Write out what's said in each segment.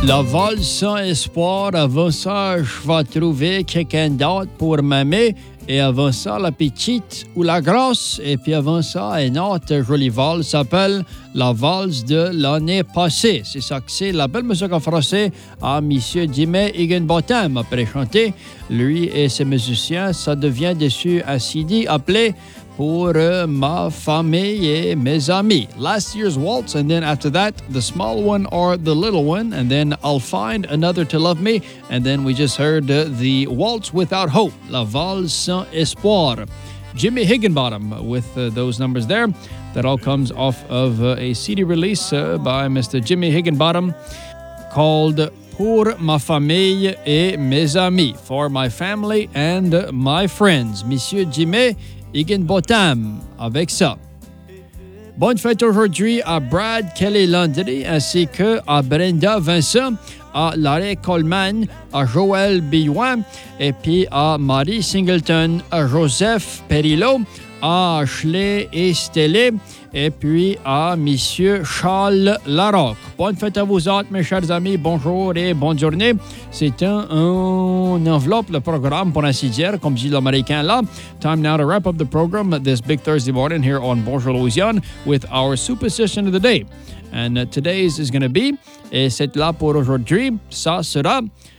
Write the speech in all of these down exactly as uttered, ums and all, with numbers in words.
La valse sans espoir. Avant ça, je vais trouver quelqu'un d'autre pour m'aimer. Et avant ça, la petite ou la grosse. Et puis avant ça, une autre jolie valse s'appelle la valse de l'année passée. C'est ça que c'est. La belle musique en français à M. Jimmy Higginbotham. Après chanter, lui et ses musiciens, ça devient dessus un C D appelé Pour euh, ma famille et mes amis. Last year's waltz, and then after that, the small one or the little one, and then I'll find another to love me, and then we just heard uh, the waltz without hope, la valse sans espoir. Jimmy Higginbotham with uh, those numbers there. That all comes off of uh, a C D release uh, by Mister Jimmy Higginbotham called Pour ma famille et mes amis, for my family and uh, my friends. Monsieur Jimmy Higginbotham avec ça. Bonne fête aujourd'hui à Brad Kelly Landry ainsi que à Brenda Vincent, à Larry Coleman, à Joël Billouin et puis à Marie Singleton, à Joseph Perillo, à Ashley Estélé et puis à Monsieur Charles Larocque. Bonne fête à vous autres, mes chers amis. Bonjour et bonne journée. C'est un, un enveloppe, le programme, pour ainsi dire, comme dit l'Américain là. Time now to wrap up the program this big Thursday morning here on Bonjour Louisiane with our superstition of the day. And uh, today's is going to be, et c'est là pour aujourd'hui, ça sera,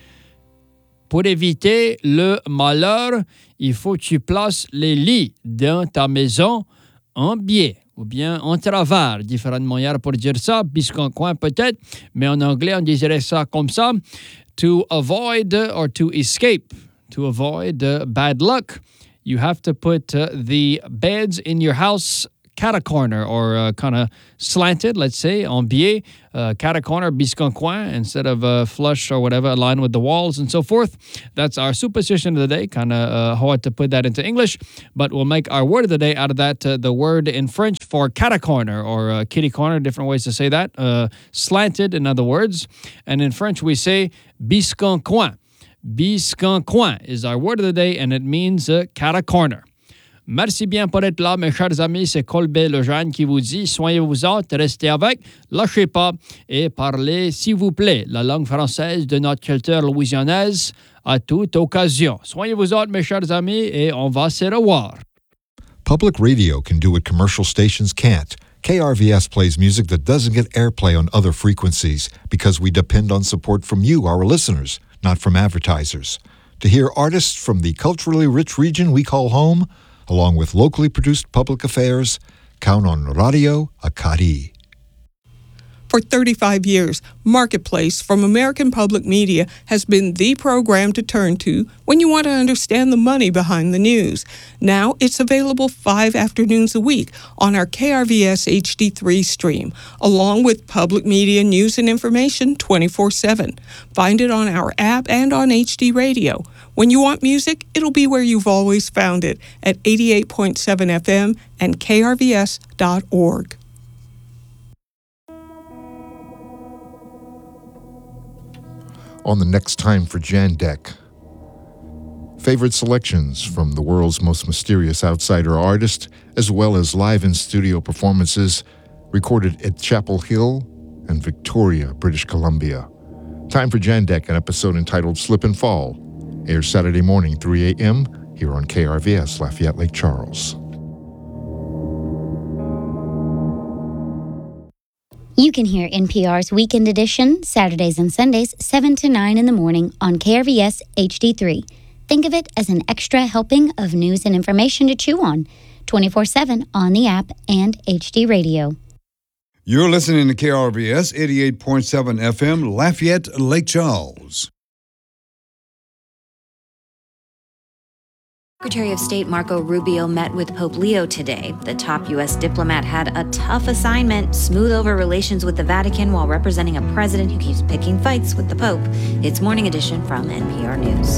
pour éviter le malheur, il faut que tu places les lits dans ta maison en biais ou bien en travers. Différentes manières pour dire ça, bisqu'en coin peut-être, mais en anglais on dirait ça comme ça. To avoid or to escape, to avoid uh, bad luck, you have to put uh, the beds in your house catacorner or uh, kind of slanted, let's say, en biais, uh, catacorner, bisqu'en coin, instead of uh, flush or whatever, aligned with the walls and so forth. That's our superstition of the day, kind of uh, hard to put that into English, but we'll make our word of the day out of that, uh, the word in French for catacorner or uh, kitty corner, different ways to say that, uh, slanted, in other words, and in French we say bisqu'en coin. Bisqu'en coin is our word of the day, and it means uh, catacorner. Merci bien pour être là, mes chers amis. C'est Colbert Lejeune qui vous dit, soignez-vous autres, restez avec, lâchez pas et parlez, s'il vous plaît, la langue française de notre culture louisianaise à toute occasion. Soignez-vous autres, mes chers amis, et on va se revoir. Public radio can do what commercial stations can't. K R V S plays music that doesn't get airplay on other frequencies because we depend on support from you, our listeners, not from advertisers. To hear artists from the culturally rich region we call home, along with locally produced public affairs, count on Radio Acadi. For thirty-five years, Marketplace from American Public Media has been the program to turn to when you want to understand the money behind the news. Now it's available five afternoons a week on our K R V S H D three stream, along with public media news and information twenty-four seven. Find it on our app and on H D Radio. When you want music, it'll be where you've always found it, at eighty-eight point seven F M and K R V S dot org. On the next Time for Jan Deck, favorite selections from the world's most mysterious outsider artist, as well as live in-studio performances recorded at Chapel Hill and Victoria, British Columbia. Time for Jan Deck, an episode entitled Slip and Fall, airs Saturday morning, three a.m., here on K R V S, Lafayette Lake Charles. You can hear N P R's Weekend Edition, Saturdays and Sundays, seven to nine in the morning on K R V S H D three. Think of it as an extra helping of news and information to chew on, twenty-four seven on the app and H D Radio. You're listening to K R V S eighty-eight point seven F M, Lafayette, Lake Charles. Secretary of State Marco Rubio met with Pope Leo today. The top U S diplomat had a tough assignment: smooth over relations with the Vatican while representing a president who keeps picking fights with the Pope. It's Morning Edition from N P R News.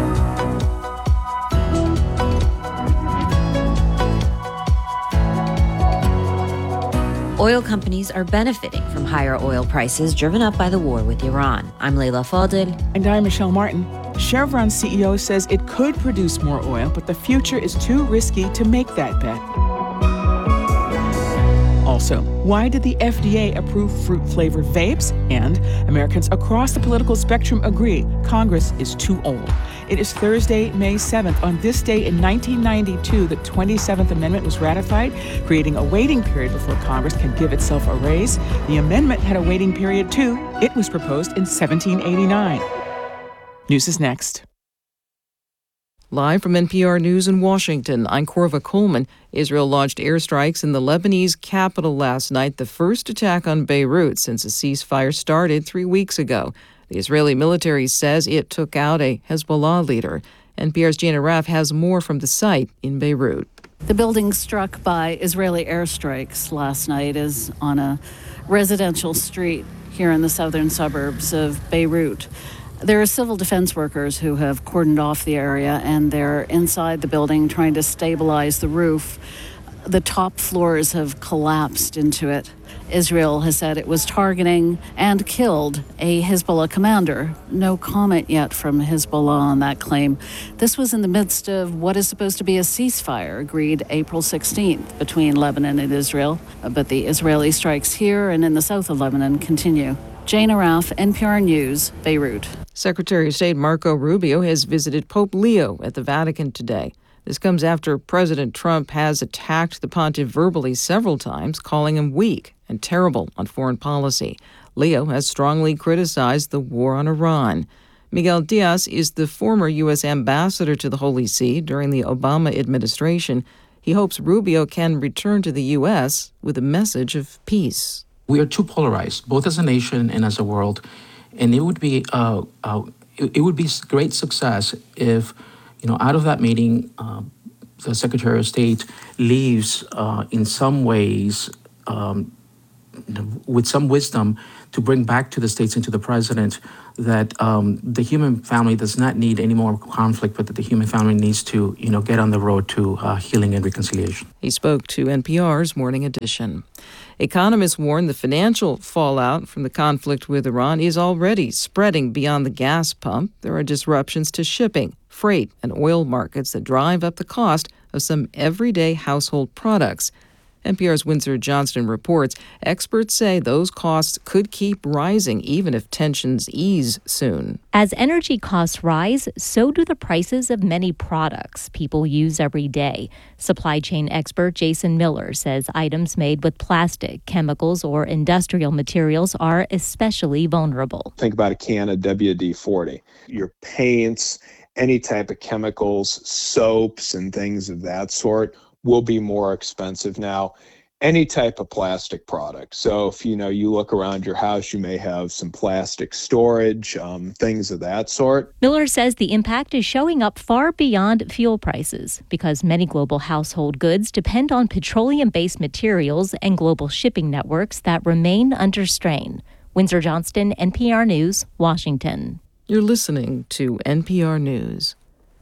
Oil companies are benefiting from higher oil prices driven up by the war with Iran. I'm Leila Fadel. And I'm Michelle Martin. Chevron's C E O says it could produce more oil, but the future is too risky to make that bet. All Also, why did the F D A approve fruit-flavored vapes? And Americans across the political spectrum agree Congress is too old. It is Thursday, May seventh. On this day in nineteen ninety-two, the twenty-seventh Amendment was ratified, creating a waiting period before Congress can give itself a raise. The amendment had a waiting period, too. It was proposed in seventeen eighty-nine. News is next. Live from N P R News in Washington, I'm Corva Coleman. Israel launched airstrikes in the Lebanese capital last night, the first attack on Beirut since a ceasefire started three weeks ago. The Israeli military says it took out a Hezbollah leader. N P R's Jana Raff has more from the site in Beirut. The building struck by Israeli airstrikes last night is on a residential street here in the southern suburbs of Beirut. There are civil defense workers who have cordoned off the area, and they're inside the building trying to stabilize the roof. The top floors have collapsed into it. Israel has said it was targeting and killed a Hezbollah commander. No comment yet from Hezbollah on that claim. This was in the midst of what is supposed to be a ceasefire agreed April sixteenth between Lebanon and Israel. But the Israeli strikes here and in the south of Lebanon continue. Jana Raff, N P R News, Beirut. Secretary of State Marco Rubio has visited Pope Leo at the Vatican today. This comes after President Trump has attacked the pontiff verbally several times, calling him weak and terrible on foreign policy. Leo has strongly criticized the war on Iran. Miguel Diaz is the former U S ambassador to the Holy See during the Obama administration. He hopes Rubio can return to the U S with a message of peace. We are too polarized, both as a nation and as a world, and it would be uh, uh, it, it would be great success if, you know, out of that meeting, uh, the Secretary of State leaves uh, in some ways um, with some wisdom to bring back to the states and to the president that um, the human family does not need any more conflict, but that the human family needs to, you know, get on the road to uh, healing and reconciliation. He spoke to N P R's Morning Edition. Economists warn the financial fallout from the conflict with Iran is already spreading beyond the gas pump. There are disruptions to shipping, freight, and oil markets that drive up the cost of some everyday household products. N P R's Windsor Johnston reports experts say those costs could keep rising even if tensions ease soon. As energy costs rise, so do the prices of many products people use every day. Supply chain expert Jason Miller says items made with plastic, chemicals, or industrial materials are especially vulnerable. Think about a can of W D forty. Your paints, any type of chemicals, soaps, and things of that sort will be more expensive now. Any type of plastic product. So if, you know, you look around your house, you may have some plastic storage, um, things of that sort. Miller says the impact is showing up far beyond fuel prices because many global household goods depend on petroleum-based materials and global shipping networks that remain under strain. Windsor Johnston, N P R News, Washington. You're listening to N P R News.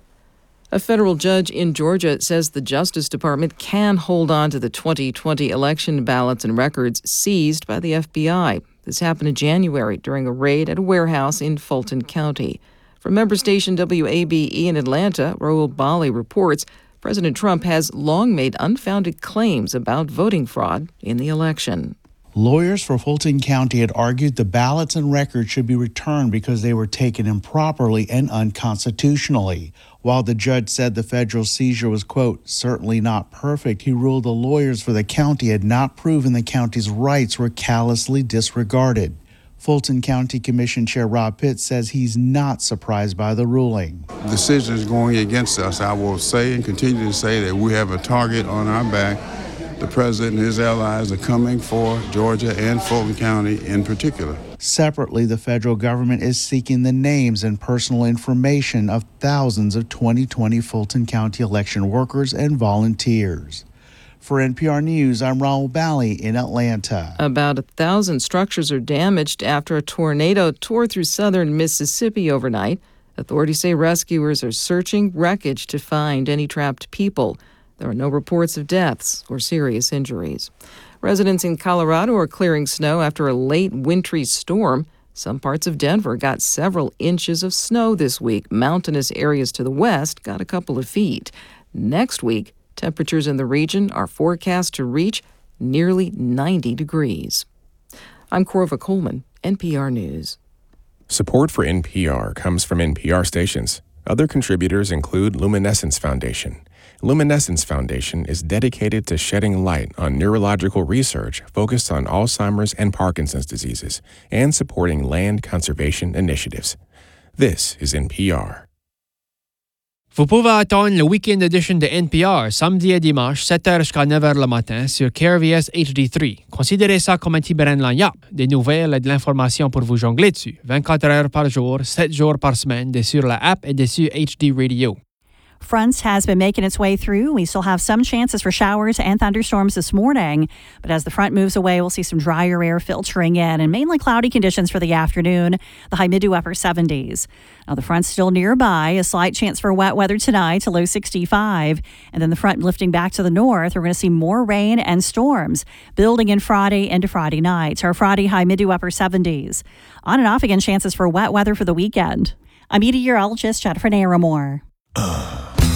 A federal judge in Georgia says the Justice Department can hold on to the twenty twenty election ballots and records seized by the F B I. This happened in January during a raid at a warehouse in Fulton County. From member station W A B E in Atlanta, Raul Bali reports President Trump has long made unfounded claims about voting fraud in the election. Lawyers for Fulton County had argued the ballots and records should be returned because they were taken improperly and unconstitutionally. While the judge said the federal seizure was, quote, certainly not perfect, he ruled the lawyers for the county had not proven the county's rights were callously disregarded. Fulton County Commission Chair Rob Pitts says he's not surprised by the ruling. The decision is going against us. I will say and continue to say that we have a target on our back. The president and his allies are coming for Georgia and Fulton County in particular. Separately, the federal government is seeking the names and personal information of thousands of twenty twenty Fulton County election workers and volunteers. For N P R News, I'm Raul Bali in Atlanta. About a thousand structures are damaged after a tornado tore through southern Mississippi overnight. Authorities say rescuers are searching wreckage to find any trapped people. There are no reports of deaths or serious injuries. Residents in Colorado are clearing snow after a late wintry storm. Some parts of Denver got several inches of snow this week. Mountainous areas to the west got a couple of feet. Next week, temperatures in the region are forecast to reach nearly ninety degrees. I'm Corva Coleman, N P R News. Support for N P R comes from N P R stations. Other contributors include Luminescence Foundation. Luminescence Foundation is dedicated to shedding light on neurological research focused on Alzheimer's and Parkinson's diseases and supporting land conservation initiatives. This is N P R. Vous pouvez attendre le Weekend Edition de N P R samedi et dimanche, sept heures jusqu'à neuf heures le matin sur K R V S H D trois. Considérez ça comme un petit brin de lagnac. Des nouvelles et de l'information pour vous jongler dessus. vingt-quatre heures par jour, sept jours par semaine, de sur la app et de sur H D Radio. Front has been making its way through. We still have some chances for showers and thunderstorms this morning, but as the front moves away, we'll see some drier air filtering in and mainly cloudy conditions for the afternoon, the high mid to upper seventies. Now, the front's still nearby, a slight chance for wet weather tonight to low sixty-five, and then the front lifting back to the north, we're going to see more rain and storms building in Friday into Friday night. Our Friday high mid to upper seventies. On and off again, chances for wet weather for the weekend. I'm meteorologist Jennifer Naramore.